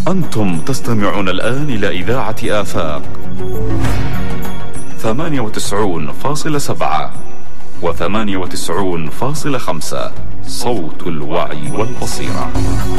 أنتم تستمعون الآن إلى إذاعة آفاق 98.7 و98.5 صوت الوعي والبصيرة.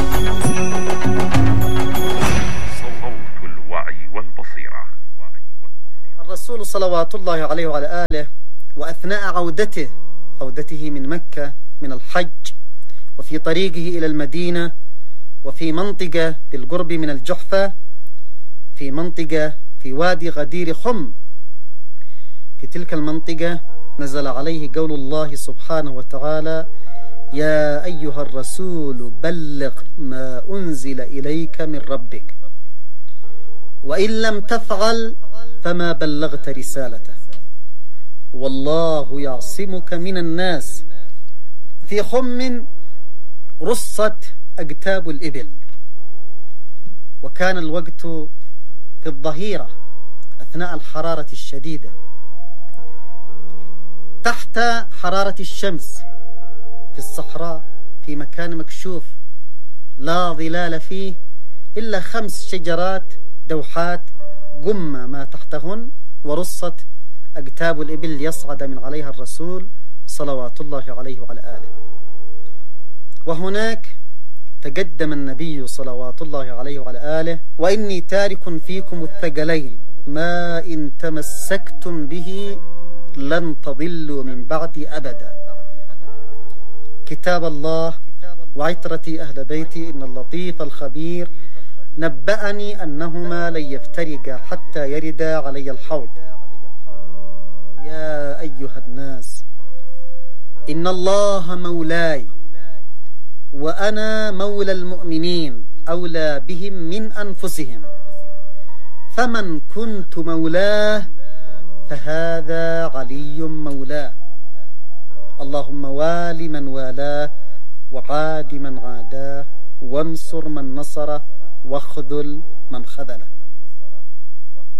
صوت الوعي والبصيرة. الرسول صلوات الله عليه وعلى آله وأثناء عودته من مكة من الحج وفي طريقه إلى المدينة وفي منطقة بالقرب من الجحفة في منطقة في وادي غدير خم، في تلك المنطقة نزل عليه قول الله سبحانه وتعالى: يا أيها الرسول بلغ ما أنزل إليك من ربك وإن لم تفعل فما بلغت رسالته والله يعصمك من الناس. في خم رصت أقتاب الإبل، وكان الوقت في الظهيرة أثناء الحرارة الشديدة تحت حرارة الشمس في الصحراء في مكان مكشوف لا ظلال فيه إلا 5 شجرات دوحات قمة ما تحتهن، ورصت أقتاب الإبل ليصعد من عليها الرسول صلوات الله عليه وعلى آله. وهناك تقدم النبي صلوات الله عليه وعلى آله: وإني تارك فيكم الثقلين ما إن تمسكتم به لن تضلوا من بعدي أبدا، كتاب الله وعترتي أهل بيتي إن اللطيف الخبير نبأني أنهما لن يفترقا حتى يردا علي الحوض. يا أيها الناس إن الله مولاي وأنا مولى المؤمنين أولى بهم من أنفسهم، فمن كنت مولاه فهذا علي مولاه، اللهم وال من والاه وعاد من عاداه وانصر من نصره واخذل من خذله.